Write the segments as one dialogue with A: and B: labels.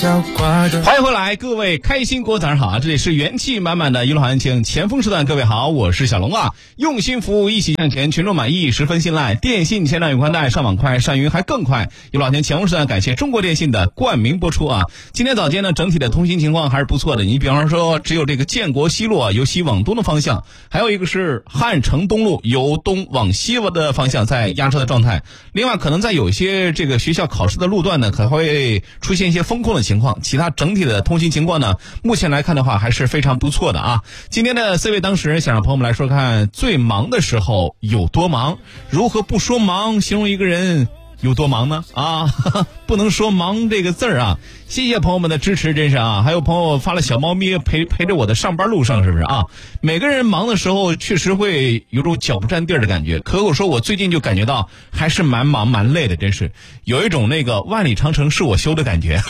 A: 欢迎回来，各位开心果早上好啊！这里是元气满满的娱乐行情前锋时段，各位好，我是小龙啊！用心服务，一起向前，群众满意，十分信赖。电信前瞻有宽带，上网快，上云还更快。娱乐行情前锋时段，感谢中国电信的冠名播出啊！今天早间呢，整体的通信情况还是不错的。你比方说，只有这个建国西路啊，由西往东的方向，还有一个是汉城东路由东往西的方向在压车的状态。另外，可能在有一些这个学校考试的路段呢，可能会出现一些封控的情况。其他整体的通信情况呢，目前来看的话还是非常不错的啊。今天的4位当事人想让朋友们来说看最忙的时候有多忙，如何不说忙形容一个人有多忙呢？不能说忙这个字儿啊。谢谢朋友们的支持，真是啊！还有朋友发了小猫咪陪着我的上班路上，是不是啊？每个人忙的时候确实会有种脚不沾地儿的感觉。可我说我最近就感觉到还是蛮忙蛮累的，真是有一种那个万里长城是我修的感觉。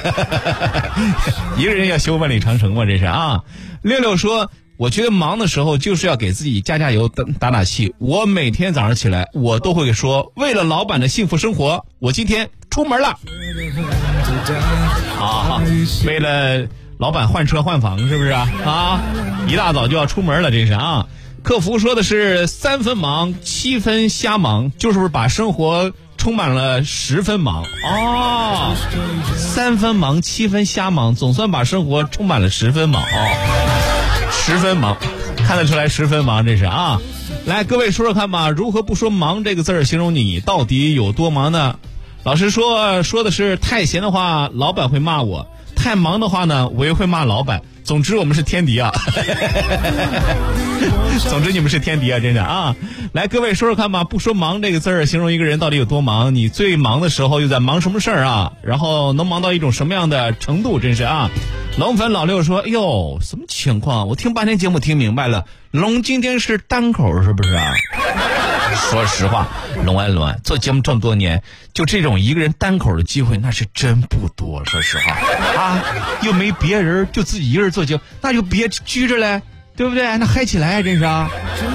A: 一个人要修万里长城嘛，这是啊。六六说，我觉得忙的时候就是要给自己加加油打打气。我每天早上起来我都会说，为了老板的幸福生活，我今天出门了。为了老板换车换房，是不是啊？一大早就要出门了，这是啊。客服说的是3分忙7分瞎忙，就是把生活充满了10分忙3分忙7分瞎忙，总算把生活充满了10分忙10分忙，看得出来10分忙，这是啊。来，各位说说看吧，如何不说忙这个字儿形容你到底有多忙呢？老师说的是太闲的话老板会骂我，太忙的话呢我也会骂老板，总之我们是天敌啊。总之你们是天敌啊，真的啊。来，各位说说看吧，不说忙这个字儿形容一个人到底有多忙，你最忙的时候又在忙什么事儿啊？然后能忙到一种什么样的程度，真是啊。龙粉老六说，哎呦，什么情况？我听半天节目听明白了，龙今天是单口是不是啊？说实话，龙做节目这么多年，就这种一个人单口的机会那是真不多，说实话啊，又没别人，就自己一个人做节目，那就别拘着嘞，对不对？那嗨起来真是啊。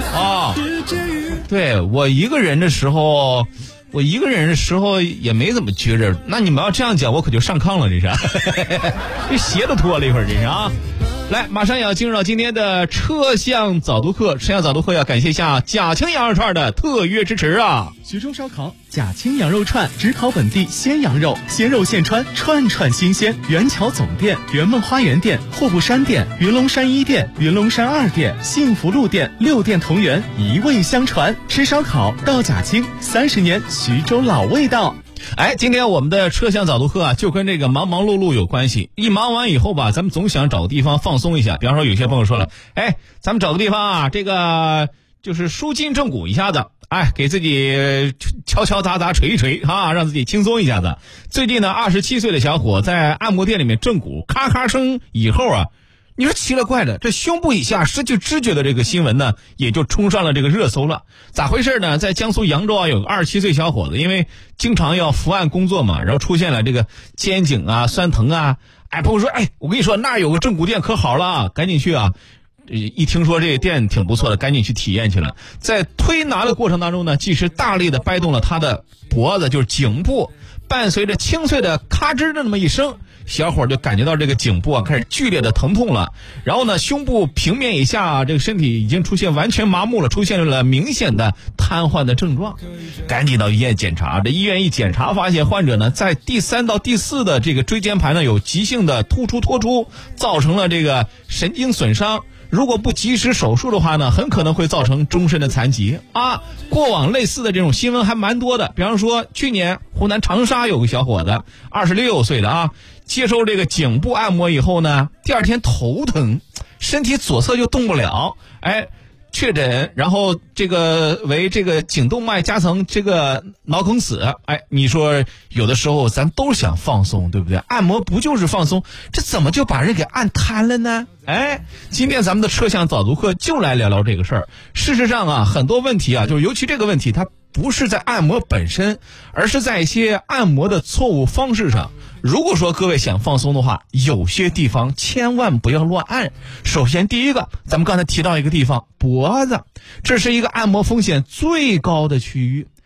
A: 对，我一个人的时候也没怎么拘着。那你们要这样讲，我可就上炕了，这是。这鞋都脱了一会儿，这是啊。来，马上也要进入到今天的车厢早读课。车厢早读课要感谢一下贾青羊肉串的特约支持啊！
B: 徐州烧烤贾青羊肉串，只烤本地鲜羊肉，鲜肉现穿，串串新鲜。元桥总店、圆梦花园店、户部山店、云龙山1店、云龙山2店、幸福路店6店同源，一味相传。吃烧烤到贾青，30年徐州老味道。
A: 今天我们的车厢早读课啊，就跟这个忙忙碌碌有关系。一忙完以后吧，咱们总想找个地方放松一下。比方说，有些朋友说了，咱们找个地方啊，这个就是舒筋正骨一下子，给自己敲敲砸砸捶一捶啊，让自己轻松一下子。最近呢，27岁的小伙在按摩店里面正骨咔咔声以后啊，你说奇了怪的，这胸部以下失去知觉的这个新闻呢，也就冲上了这个热搜了。咋回事呢？在江苏扬州啊，有个27岁小伙子，因为经常要伏案工作嘛，然后出现了这个肩颈啊酸疼啊。朋友说，我跟你说，那有个正骨店可好了，赶紧去啊！一听说这个店挺不错的，赶紧去体验去了。在推拿的过程当中呢，技师大力的掰动了他的脖子，就是颈部，伴随着清脆的咔吱的那么一声，小伙就感觉到这个颈部啊开始剧烈的疼痛了。然后呢，胸部平面以下这个身体已经出现完全麻木了，出现了明显的瘫痪的症状。赶紧到医院检查，这医院一检查发现患者呢在第3到第4的这个椎间盘呢有急性的突出脱出，造成了这个神经损伤。如果不及时手术的话呢，很可能会造成终身的残疾啊！过往类似的这种新闻还蛮多的，比方说去年湖南长沙有个小伙子，26岁的啊，接受这个颈部按摩以后呢，第2天头疼，身体左侧就动不了，确诊，然后这个为这个颈动脉夹层这个脑梗死。你说有的时候咱都想放松，对不对？按摩不就是放松？这怎么就把人给按瘫了呢？今天咱们的车厢早读课就来聊聊这个事儿。事实上啊，很多问题啊，就是尤其这个问题，它不是在按摩本身，而是在一些按摩的错误方式上。如果说各位想放松的话，有些地方千万不要乱按。首先第一个，咱们刚才提到一个地方，脖子，这是一个按摩风险最高的区域。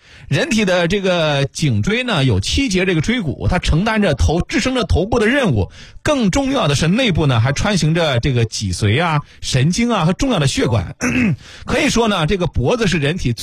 A: 人体的这个颈椎呢有7节这个椎骨，它承担着支撑着头部的任务。更重要的是内部呢还穿行着这个脊髓啊、神经啊和重要的血管。可以说呢，这个脖子是人体